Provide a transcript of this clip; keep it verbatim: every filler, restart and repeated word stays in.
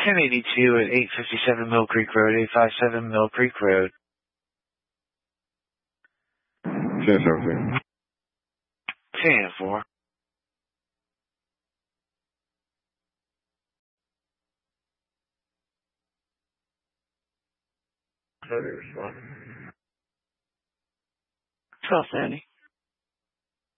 ten eighty-two at eight fifty-seven Mill Creek Road, eight five seven Mill Creek Road. ten seventeen. ten four. twelve thirty.